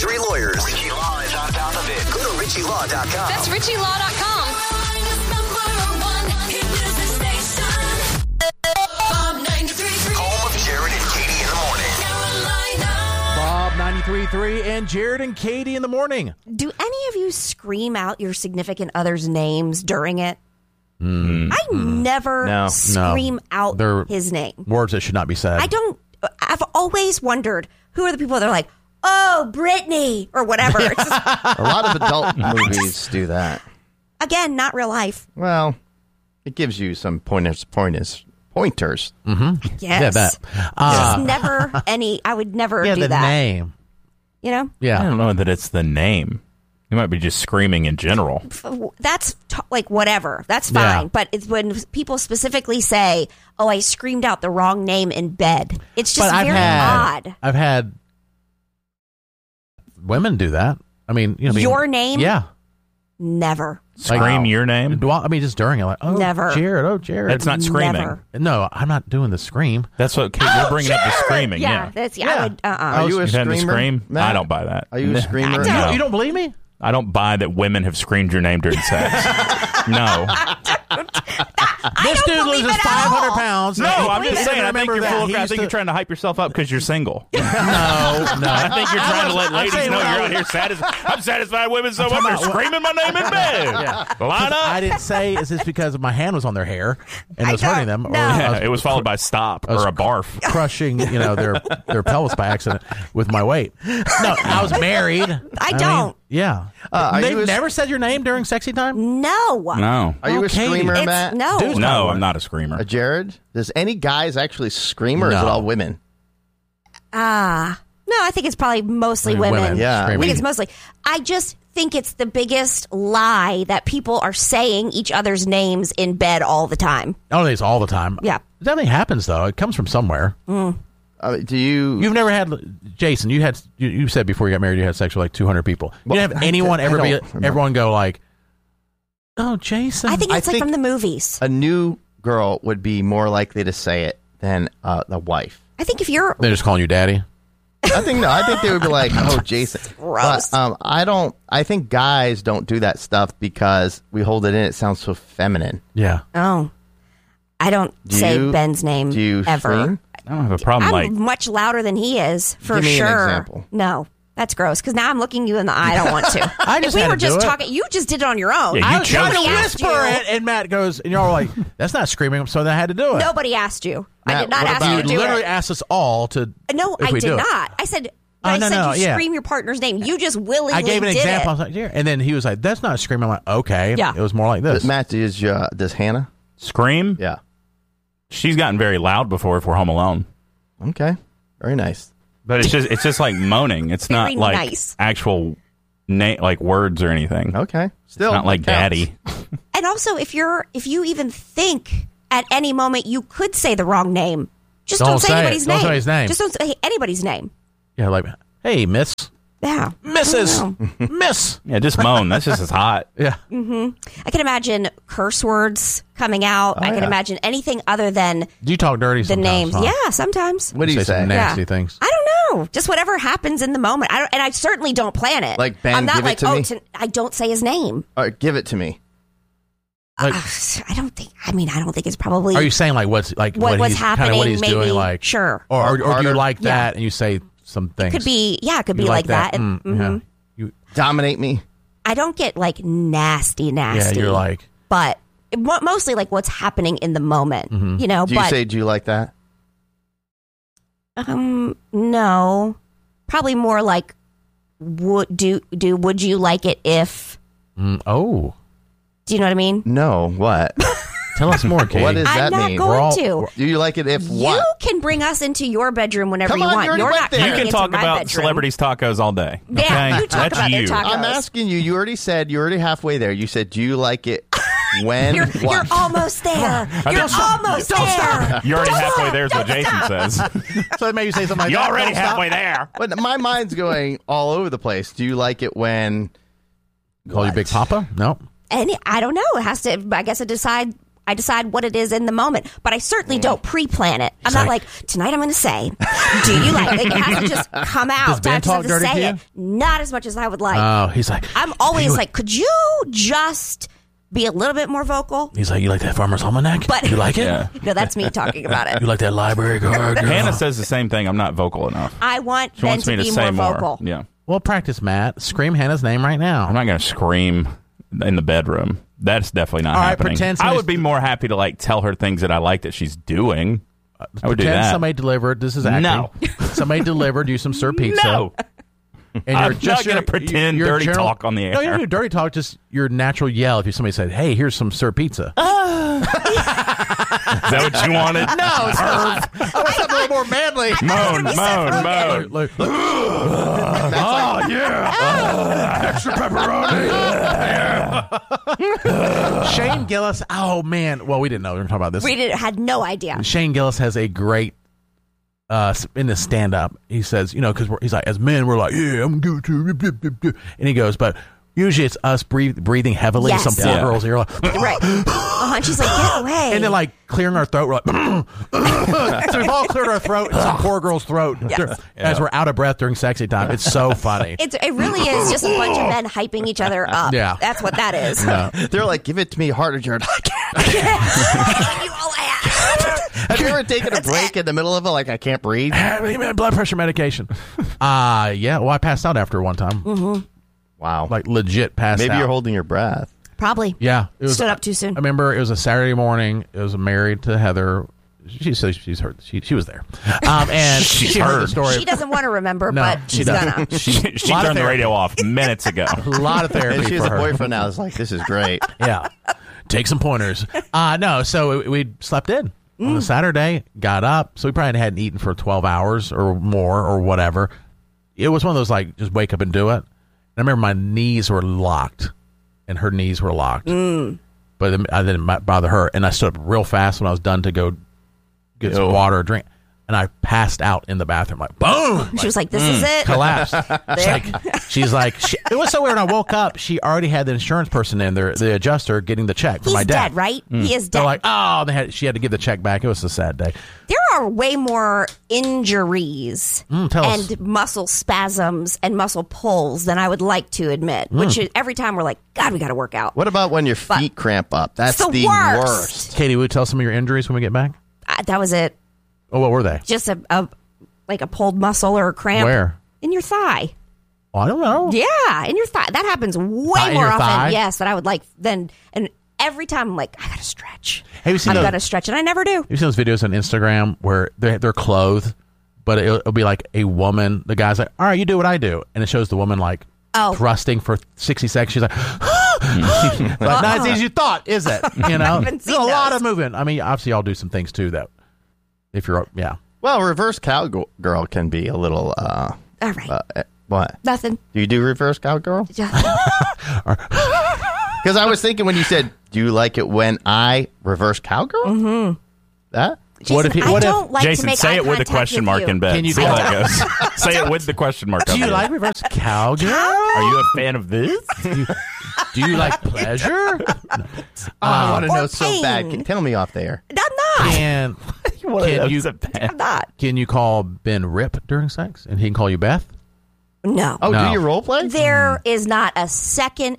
three lawyers. Richie Law is on top of it. Go to RichieLaw.com. That's RichieLaw.com. Home of Jared and Katie in the morning. Bob 93.3 and Jared and Katie in the morning. Do any of you scream out your significant other's names during it? I never scream out They're his name. Words that should not be said. I've always wondered, who are the people that are like, oh, Brittany, or whatever. It's just, A lot of adult movies do that. again, not real life. Well, it gives you some pointers. Yes. Yeah, that. Just never any, I would never Yeah, do the that. name. You know? Yeah. I don't know that it's the name. You might be just screaming in general. That's like whatever. That's fine. Yeah. But it's when people specifically say, oh, I screamed out the wrong name in bed. It's just But very odd. I've had women do that. I mean, you know, Your name? Yeah. Never. Scream your name? I mean, just during it, like, oh, Never. Jared, oh, Jared. That's not screaming. Never. No, I'm not doing the scream. That's what we're bringing up the screaming. Yeah, Yeah. that's Yeah. I would. Are you a You've had the screamer? scream? Matt? I don't buy that. Are you a screamer? I don't. You don't believe me? I don't buy that women have screamed your name during sex. No. This don't dude believe loses it at 500 all. pounds. No, I'm just saying. I think Remember you're that. full of He crap. I used think you're to- trying to hype yourself up because you're single. No. I think you're trying to let I'm ladies saying know when you're I out here satisfied. I'm satisfied women so much talking they're about- screaming my name in bed. Line up. I didn't say is this because my hand was on their hair and I it was hurting don't them, or know. I Yeah, was it was followed by stop was or a barf. crushing, their pelvis by accident with my weight. No, I was married. I mean, don't. yeah. Are They've you a- never said your name during sexy time? No. No. Are you a Okay. screamer, It's, Matt? no. Dude. No, I'm not a screamer. Jared? Does any guys actually scream, or is it No. all women? No, I think it's probably mostly I mean, women. Yeah. I screaming. think it's mostly. I just think it's the biggest lie that people are saying each other's names in bed all the time. I don't think it's all the time. Yeah. It definitely happens though. It comes from somewhere. Do you? You've never had, Jason. You said before you got married you had sex with like 200 people. You Well, didn't have anyone I ever don't be remember. everyone go like, oh, Jason. I think it's I like think- from the movies. A new girl would be more likely to say it than the wife. I think if you're they're just calling you daddy. I think they would be like, "Oh, Jason." Gross. But, I don't. I think guys don't do that stuff because we hold it in. It sounds so feminine. Yeah. oh, I don't Do say you- Ben's name Do you ever. scream? I don't have a problem. I'm Like, much louder than he is for Give me an sure. example. No, that's gross. Because now I'm looking you in the eye. I don't want to. I just if we had were to do just it. talking, you just did it on your own. Yeah, I you was trying to Nobody asked whisper you. it, and Matt goes, and you're all like, "That's not screaming," so I had to do it. Nobody asked you. I Matt, did not what ask about- you You to do literally it. asked us all to. No, if I we did do it. not. I said. Oh, I no, said no, you yeah. scream your partner's name. You just willingly I gave an did example. I It. was like, yeah. And then he was like, "That's not screaming." I'm like, "Okay." Yeah. It was more like this. Matt, does Hannah? scream? Yeah. She's gotten very loud before if we're home alone. Okay. Very nice. But it's just like moaning. It's not Very like nice. actual like words or anything. Okay. Still Not like counts. daddy. And also, if you even think at any moment you could say the wrong name, just Don't don't say say it. anybody's Don't name. say his name. Just don't say anybody's name. Yeah, like, hey, Miss, Yeah, Mrs., I don't know. Miss. Yeah, just moan. That's just as hot. Yeah. I can imagine curse words coming out. I can yeah. imagine anything other than Do you talk dirty the sometimes? names. Huh? Yeah, sometimes. What do you Say say? some nasty Yeah. things. I don't know. Just whatever happens in the moment. And I certainly don't plan it. Like, Ben, I'm not give it like, to oh, me. I don't say his name. All right, give it to me. Like, I don't think. I mean, I don't think it's probably. are you saying like what's like What's he's, happening? Kind of what he's maybe. doing, like Sure. or do you Harder? like Yeah. that and you say some things? Could be. Yeah, it could You be like that. Mm, Mhm. yeah. You, Dominate me. I don't get like nasty. yeah, you're like, but mostly like what's happening in the moment. Mm-hmm. You know. Do you but say, do you like that? no, probably more like would you like it if? oh, Do you know what I mean? No. What? tell us more, Katie. What does I'm that not mean? going all- to. Do you like it if You what? can bring us into your bedroom whenever Come you on, want. you already You're went not there. coming You can into talk my about bedroom. celebrities tacos all day. Yeah, okay? you talk That's about their you. tacos. I'm asking you. You already said you're already halfway there. You said, do you like it when? You're what? almost there. You're almost there. You're already halfway there is what Jason says. So maybe you say something like You're that. already Don't stop. halfway there. But my mind's going all over the place. Do you like it when? Call you What? Big Papa? No. And I don't know. It has to. I guess it decide I decide what it is in the moment, but I certainly don't pre-plan it. I'm not like, tonight I'm going to say, do you like it? It has to just come out. Does Ben talk dirty to you? It. Not as much as I would like. Oh, he's like, I'm always like, could you just be a little bit more vocal? He's like, you like that Farmer's Almanac? But you like it? Yeah. No, that's me talking about it. You like that library card? Hannah says the same thing. I'm not vocal enough. I want She Ben wants to me to be say more more. vocal. Yeah. Well, practice, Matt. Scream Hannah's name right now. I'm not going to scream in the bedroom. That's definitely not All right, happening. pretend I somebody's- would be more happy to like tell her things that I like that she's doing. I would do Pretend that. somebody delivered. This is acting. No. Somebody delivered you some Sir Pizza. No. And I'm not gonna pretend dirty talk on the air. No, you don't do dirty talk. Just your natural yell. If somebody said, "Hey, here's some Sir Pizza." Is that what you wanted? No, it's not. I want something a little more manly. Moan. Like, oh yeah, extra pepperoni. Shane Gillis. Oh man. Well, we didn't know we were talking about this. Had no idea. Shane Gillis has a great in the stand-up. He says, because he's like, as men, we're like, yeah, I'm good too. And he goes, but usually it's us breathing heavily. Yes. Some poor girls here, like, Right. And she's like, get away. and then like clearing our throat. We're like, so we've all cleared our throat in some poor girl's throat as we're out of breath during sexy time. It's so funny. It really is just a bunch of men hyping each other up. Yeah. That's what that is. They're like, give it to me harder, Jared. You all ass. Have you ever taken a break in the middle of it? Like, I can't breathe. Blood pressure medication. Yeah. Well, I passed out after one time. Mm-hmm. Wow. Like legit passed out. Maybe you're holding your breath. Probably. Yeah. It was, Stood up too soon. I remember it was a Saturday morning. It was married to Heather. She says she's heard. She was there. And she heard the story. She doesn't want to remember, No, but she she's doesn't. gonna. She turned the radio off minutes ago. A lot of therapy And she has for a her. boyfriend now. It's like, this is great. Yeah. Take some pointers. No, so we slept in on the Saturday, got up. So we probably hadn't eaten for 12 hours or more or whatever. It was one of those, like, just wake up and do it. And I remember my knees were locked and her knees were locked. But I didn't bother her. And I stood up real fast when I was done to go get some water or drink. And I passed out in the bathroom, like, boom! She was like, this is it. Collapsed. She's like, it was so weird. When I woke up, she already had the insurance person in there, the adjuster, getting the check for He's my dad. dead, right? He is dead. They're like, oh, she had to give the check back. It was a sad day. There are way more injuries Tell us. and muscle spasms and muscle pulls than I would like to admit. Which is, every time we're like, God, we got to work out. What about when your feet cramp up? That's the the worst. worst. Katie, will you tell some of your injuries when we get back? That was it. Oh, what were they? Just a pulled muscle or a cramp. Where? In your thigh. Oh, I don't know. Yeah, in your thigh. That happens way In more your often, thigh? yes, than I would like. And every time I'm like, I gotta stretch. Have you seen I've those- got to stretch, and I never do. You've seen those videos on Instagram where they're clothed, but it'll be like a woman. The guy's like, all right, you do what I do. And it shows the woman like thrusting for 60 seconds. She's like, but not as easy as you thought, is it? You know, haven't there's seen a lot those. of movement. I mean, obviously, y'all do some things too, though. If you're, yeah. Well, reverse cowgirl can be a little. All right. What? Nothing. Do you do reverse cowgirl? Just- Because I was thinking when you said, "Do you like it when I reverse cowgirl?" Mm-hmm. That. What if Jason, what I if- don't like Jason, to make say eye it with the contact question mark you. in bed. Can you See do how that? that goes. Say it with the question mark. Do you on like it. reverse cowgirl? Are you a fan of this? Do you like pleasure? I want to or know so pain. bad. Tell me off there. I'm not. And I'm not. can you call Ben Rip during sex, and he can call you Beth? No. Oh, No. do you role play? There is not a second